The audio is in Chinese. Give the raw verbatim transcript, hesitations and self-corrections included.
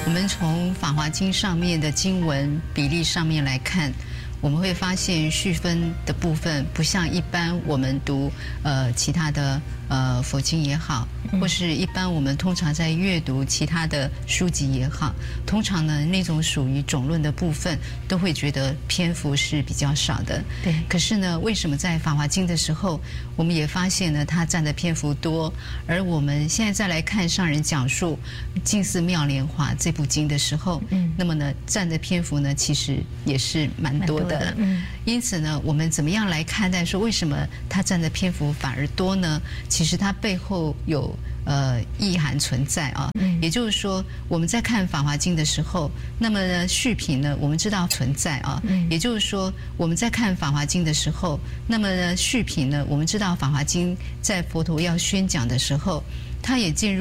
我们从《法华经》上面的经文比例上面来看，我们会发现序分的部分不像一般我们读呃其他的呃佛经也好，或是一般我们通常在阅读其他的书籍也好，通常呢那种属于总论的部分都会觉得篇幅是比较少的。 对。 可是呢，为什么在《法华经》的时候，我们也发现呢它占的篇幅多，而我们现在再来看上人讲述《净寺妙莲华》这部经的时候，嗯，那么呢占的篇幅呢其实也是蛮多的。嗯，因此呢，我们怎么样来看待说为什么它占的篇幅反而多呢？其实它背后有呃意涵存在啊。嗯，也就是说，我们在看《法华经》的时候，那么呢序品呢我们知道存在啊。嗯，也就是说，我们在看《法华经》的时候，那么呢序品呢我们知道《法华经》在佛陀要宣讲的时候，它也进入